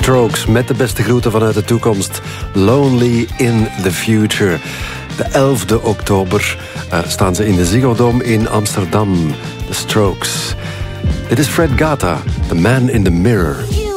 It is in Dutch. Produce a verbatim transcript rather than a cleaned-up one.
Strokes met de beste groeten vanuit de toekomst. Lonely in the Future. De elfde oktober uh, staan ze in de Ziggo Dome in Amsterdam. De Strokes. Dit is Fred Gata, The Man in the Mirror.